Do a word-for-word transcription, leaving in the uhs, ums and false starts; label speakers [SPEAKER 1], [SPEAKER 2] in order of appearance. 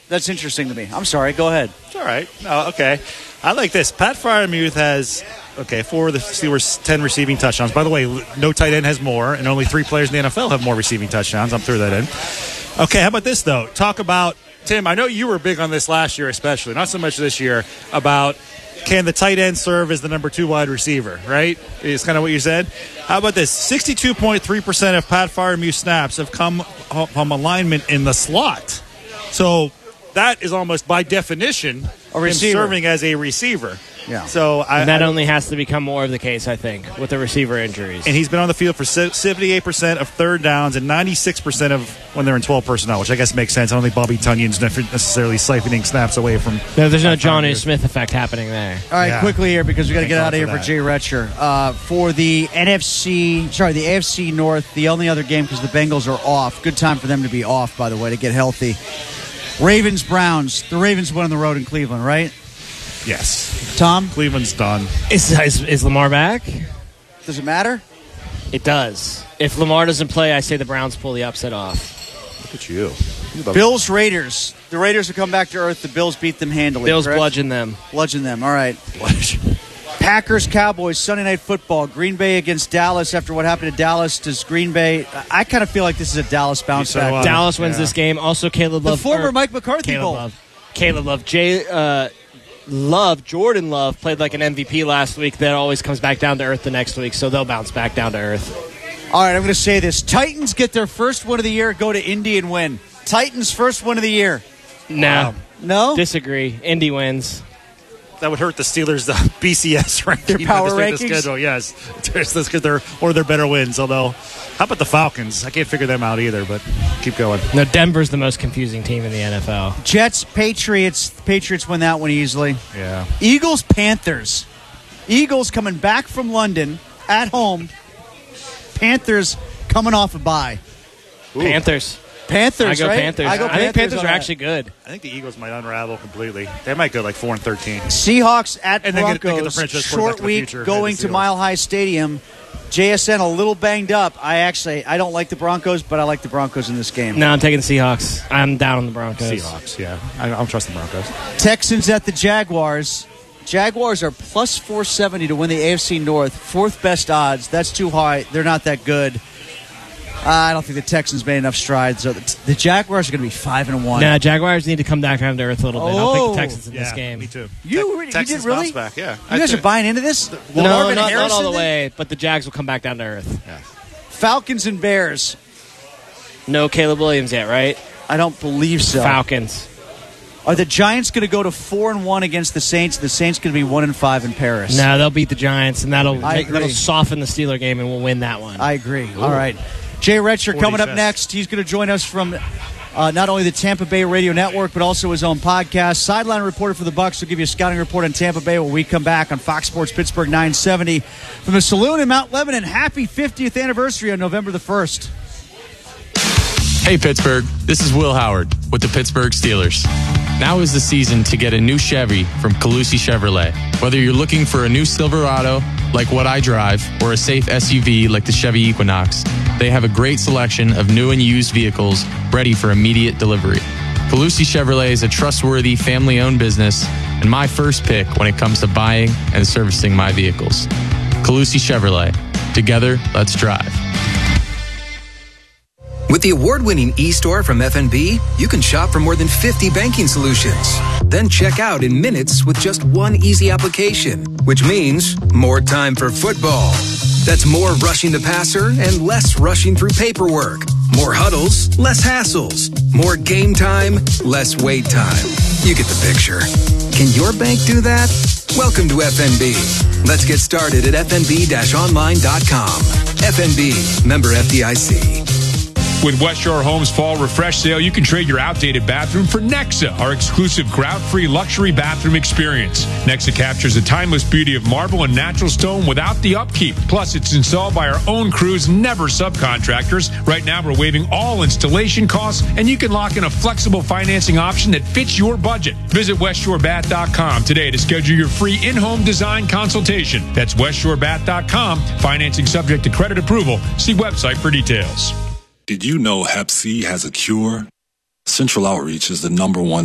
[SPEAKER 1] That's interesting to me. I'm sorry. Go ahead.
[SPEAKER 2] It's all right. Oh, okay. I like this. Pat Freiermuth has, okay, four of the Steelers' ten receiving touchdowns. By the way, no tight end has more, and only three players in the N F L have more receiving touchdowns. I'm through that in. Okay, how about this, though? Talk about, Tim, I know you were big on this last year especially, not so much this year, about can the tight end serve as the number two wide receiver, right? Is kind of what you said. How about this? sixty-two point three percent of Pat Freiermuth snaps have come from alignment in the slot. So that is almost by definition
[SPEAKER 1] a receiver.
[SPEAKER 2] Him serving as a receiver.
[SPEAKER 1] Yeah.
[SPEAKER 2] So I,
[SPEAKER 3] and that
[SPEAKER 2] I,
[SPEAKER 3] only has to become more of the case, I think, with the receiver injuries.
[SPEAKER 2] And he's been on the field for seventy-eight percent of third downs and ninety-six percent of when they're in twelve personnel, which I guess makes sense. I don't think Bobby Tunyon's necessarily siphoning snaps away from.
[SPEAKER 3] No, there's no John A. Smith effect happening there.
[SPEAKER 1] All right,
[SPEAKER 2] yeah.
[SPEAKER 1] quickly here because we got to get out of here
[SPEAKER 2] for
[SPEAKER 1] for Jay Retcher. Uh, for the N F C, sorry, the A F C North, the only other game because the Bengals are off. Good time for them to be off, by the way, to get healthy. Ravens, Browns. The Ravens went on the road in Cleveland, right?
[SPEAKER 2] Yes.
[SPEAKER 1] Tom?
[SPEAKER 2] Cleveland's done.
[SPEAKER 3] Is, is, is Lamar back?
[SPEAKER 1] Does it matter?
[SPEAKER 3] It does. If Lamar doesn't play, I say the Browns pull the upset off.
[SPEAKER 2] Look at you.
[SPEAKER 1] Bills, Raiders. The Raiders have come back to earth. The Bills beat them handily.
[SPEAKER 3] Bills
[SPEAKER 1] correct?
[SPEAKER 3] bludgeon them.
[SPEAKER 1] Bludgeon them. All right. Packers, Cowboys, Sunday Night Football. Green Bay against Dallas. After what happened to Dallas, does Green Bay... I kind of feel like this is a Dallas bounce
[SPEAKER 2] so,
[SPEAKER 1] back.
[SPEAKER 2] uh,
[SPEAKER 3] Dallas wins
[SPEAKER 2] yeah.
[SPEAKER 3] this game. Also, Caleb
[SPEAKER 1] The
[SPEAKER 3] Love.
[SPEAKER 1] former
[SPEAKER 3] or,
[SPEAKER 1] Mike McCarthy
[SPEAKER 3] Caleb
[SPEAKER 1] Bowl.
[SPEAKER 3] Love. Caleb Love. Jay... Uh, Love, Jordan Love, played like an M V P last week. That always comes back down to earth the next week, so they'll bounce back down to earth.
[SPEAKER 1] All right, I'm going to say this. Titans get their first win of the year, go to Indy and win. Titans' first win of the year.
[SPEAKER 3] No.
[SPEAKER 2] Wow.
[SPEAKER 1] No?
[SPEAKER 3] Disagree. Indy wins.
[SPEAKER 2] That would hurt the Steelers' the B C S ranking.
[SPEAKER 1] Their power
[SPEAKER 2] the
[SPEAKER 1] rankings?
[SPEAKER 2] Schedule, yes. Because they're or their better wins. Although, how about the Falcons? I can't figure them out either. But keep going.
[SPEAKER 3] No, Denver's the most confusing team in the N F L.
[SPEAKER 1] Jets, Patriots. Patriots win that one easily.
[SPEAKER 2] Yeah.
[SPEAKER 1] Eagles, Panthers. Eagles coming back from London at home. Panthers coming off a bye.
[SPEAKER 2] Ooh.
[SPEAKER 3] Panthers.
[SPEAKER 1] Panthers,
[SPEAKER 3] I go
[SPEAKER 1] right?
[SPEAKER 3] Panthers.
[SPEAKER 1] I go
[SPEAKER 3] I think Panthers
[SPEAKER 1] on
[SPEAKER 3] are
[SPEAKER 1] that.
[SPEAKER 3] actually good.
[SPEAKER 2] I think the Eagles might unravel completely. They might go like four and thirteen.
[SPEAKER 1] Seahawks at
[SPEAKER 2] And they get- they get the
[SPEAKER 1] Broncos.
[SPEAKER 2] franchise quarterback
[SPEAKER 1] Short
[SPEAKER 2] to the
[SPEAKER 1] week
[SPEAKER 2] future,
[SPEAKER 1] going
[SPEAKER 2] and the
[SPEAKER 1] to
[SPEAKER 2] Steelers.
[SPEAKER 1] Mile High Stadium. J S N a little banged up. I actually I don't like the Broncos, but I like the Broncos in this game.
[SPEAKER 3] No, I'm taking the Seahawks. I'm down on the Broncos.
[SPEAKER 2] Seahawks, yeah. I, I'm trusting the Broncos.
[SPEAKER 1] Texans at the Jaguars. Jaguars are plus four seventy to win the A F C North. Fourth best odds. That's too high. They're not that good. Uh, I don't think the Texans made enough strides. So the, the Jaguars are going to be five and one.
[SPEAKER 3] Nah, Jaguars need to come back down to earth a little bit. I'll
[SPEAKER 1] Oh.
[SPEAKER 3] take the Texans in
[SPEAKER 2] Yeah,
[SPEAKER 3] this game.
[SPEAKER 2] me too.
[SPEAKER 1] You,
[SPEAKER 2] Te-
[SPEAKER 1] you
[SPEAKER 2] Texans
[SPEAKER 1] did really?
[SPEAKER 2] bounce back, yeah.
[SPEAKER 1] You guys are buying into this?
[SPEAKER 3] No,
[SPEAKER 1] Marvin
[SPEAKER 3] not, not
[SPEAKER 1] Harrison
[SPEAKER 3] all the
[SPEAKER 1] then?
[SPEAKER 3] way, but the Jags will come back down to earth.
[SPEAKER 2] Yeah.
[SPEAKER 1] Falcons and Bears.
[SPEAKER 3] No Caleb Williams yet, right?
[SPEAKER 1] I don't believe so.
[SPEAKER 3] Falcons.
[SPEAKER 1] Are the Giants going to go to four and one against the Saints? The Saints going to be one and five in Paris.
[SPEAKER 3] No, they'll beat the Giants, and that'll
[SPEAKER 1] I
[SPEAKER 3] make,
[SPEAKER 1] agree.
[SPEAKER 3] that'll soften the Steeler game, and we'll win that one.
[SPEAKER 1] I agree. All right. Jay Retcher coming up
[SPEAKER 2] cents.
[SPEAKER 1] next. He's going to join us from uh, not only the Tampa Bay Radio Network, but also his own podcast. Sideline reporter for the Bucs will give you a scouting report on Tampa Bay when we come back on Fox Sports Pittsburgh nine seventy from the Saloon in Mount Lebanon. Happy fiftieth anniversary on November the first.
[SPEAKER 4] Hey Pittsburgh, this is Will Howard with the Pittsburgh Steelers. Now is the season to get a new Chevy from Calusi Chevrolet. Whether you're looking for a new Silverado, like what I drive, or a safe S U V like the Chevy Equinox, they have a great selection of new and used vehicles ready for immediate delivery. Calusi Chevrolet is a trustworthy, family-owned business and my first pick when it comes to buying and servicing my vehicles. Calusi Chevrolet. Together, let's drive.
[SPEAKER 5] With the award-winning eStore from F N B, you can shop for more than fifty banking solutions. Then check out in minutes with just one easy application, which means more time for football. That's more rushing the passer and less rushing through paperwork. More huddles, less hassles. More game time, less wait time. You get the picture. Can your bank do that? Welcome to F N B. Let's get started at f n b dash online dot com. F N B, member F D I C.
[SPEAKER 6] With West Shore Homes Fall Refresh Sale, you can trade your outdated bathroom for Nexa, our exclusive grout-free luxury bathroom experience. Nexa captures the timeless beauty of marble and natural stone without the upkeep. Plus, it's installed by our own crews, never subcontractors. Right now, we're waiving all installation costs, and you can lock in a flexible financing option that fits your budget. Visit west shore bath dot com today to schedule your free in-home design consultation. That's west shore bath dot com. Financing subject to credit approval. See website for details.
[SPEAKER 7] Did you know Hep C has a cure? Central Outreach is the number one